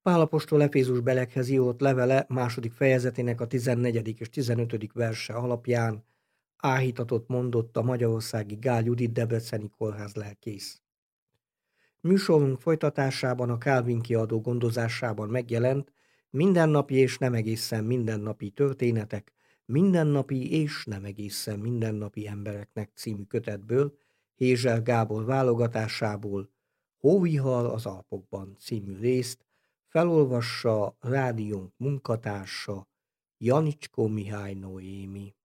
Pál apostol Efézus belekhez írott levele második fejezetének a 14. és 15. verse alapján áhítatot mondott a magyarországi Gál Judit debreceni kórház lelkész. Műsorunk folytatásában a Kálvin kiadó gondozásában megjelent Mindennapi és nem egészen mindennapi történetek, mindennapi és nem egészen mindennapi embereknek című kötetből, Hézser Gábor válogatásából Hóvihar az Alpokban című részt felolvassa rádiónk munkatársa Janicskó Mihály Noémi.